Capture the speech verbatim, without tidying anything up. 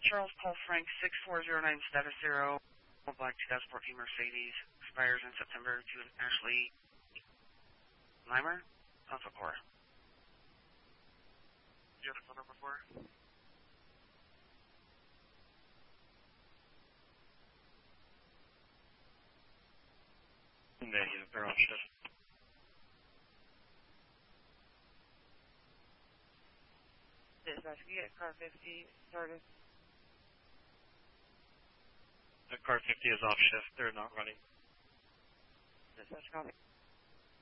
Charles Paul Frank, six four zero nine status zero, black twenty fourteen Mercedes, expires in September to Ashley Limer, Alpha Core. Do you have the phone number for her? Negative, they're on shift. Dispatch, can you get car fifty started? The car fifty is off shift, they're not running. Dispatch, copy.